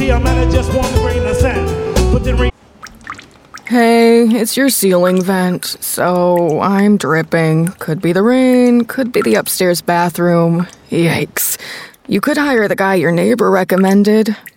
see a man that just want to grain of sand. But then Hey, it's your ceiling vent, so I'm dripping. Could be the rain, could be the upstairs bathroom. Yikes. You could hire the guy your neighbor recommended.